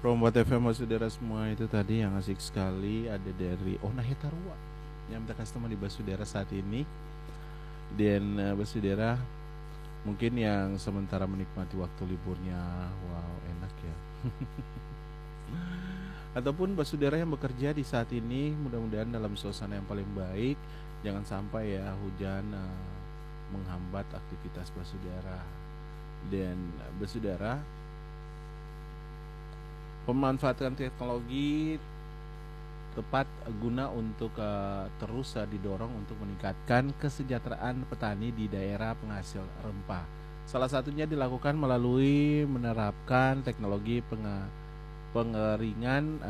Rombat FM Basudara semua itu tadi yang asik sekali ada dari Ona Hetarua yang kita customer di Basudara saat ini. Dan Basudara mungkin yang sementara menikmati waktu liburnya, wow enak ya. Ataupun Basudara yang bekerja di saat ini, mudah-mudahan dalam suasana yang paling baik. Jangan sampai ya hujan menghambat aktivitas Basudara. Dan Basudara pemanfaatan teknologi tepat guna untuk terus didorong untuk meningkatkan kesejahteraan petani di daerah penghasil rempah. Salah satunya dilakukan melalui menerapkan teknologi pengeringan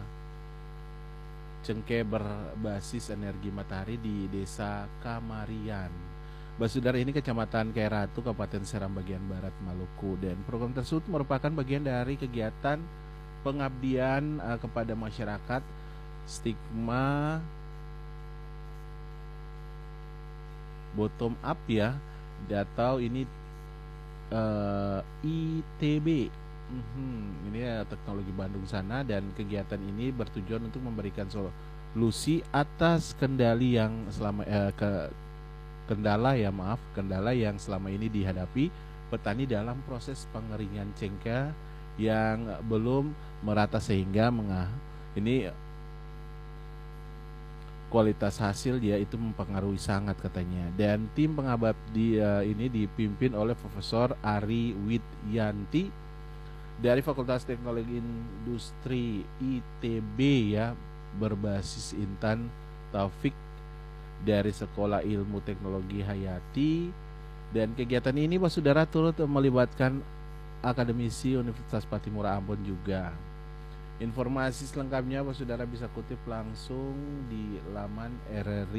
cengkeh berbasis energi matahari di Desa Kamarian. Basudara ini Kecamatan Kairatu, Kabupaten Seram bagian Barat Maluku, dan program tersebut merupakan bagian dari kegiatan pengabdian kepada masyarakat stigma bottom up ya, atau ini ITB. Ini ya teknologi Bandung sana, dan kegiatan ini bertujuan untuk memberikan solusi atas kendala yang selama ini dihadapi petani dalam proses pengeringan cengkeh yang belum merata, sehingga ini kualitas hasil dia itu mempengaruhi sangat katanya. Dan tim pengabdi ini dipimpin oleh Profesor Ari Widyanti dari Fakultas Teknologi Industri ITB ya, berbasis Intan Taufik dari Sekolah Ilmu Teknologi Hayati. Dan kegiatan ini Basudara turut melibatkan akademisi Universitas Patimura Ambon juga. Informasi selengkapnya Basudara bisa kutip langsung di laman RRI